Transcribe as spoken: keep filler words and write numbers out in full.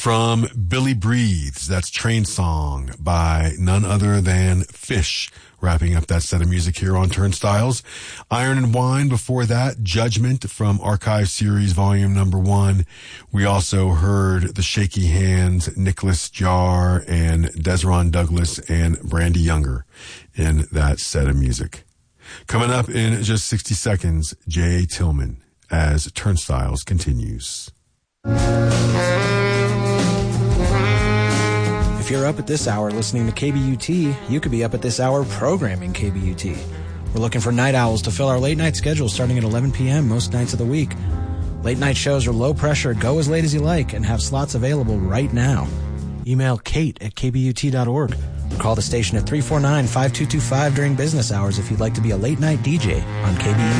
From Billy Breathes, that's Train Song by none other than Fish, wrapping up that set of music here on Turnstiles. Iron and Wine before that, Judgment from Archive Series Volume Number One. We also heard The Shaky Hands, Nicholas Jarre, and Desron Douglas and Brandy Younger in that set of music. Coming up in just sixty seconds, Jay Tillman as Turnstiles continues. If you're up at this hour listening to K B U T, you could be up at this hour programming K B U T. We're looking for night owls to fill our late night schedule starting at eleven p.m. most nights of the week. Late night shows are low pressure, go as late as you like, and have slots available right now. Email Kate at k b u t dot org or call the station at three four nine, five two two five during business hours if you'd like to be a late night D J on K B U T.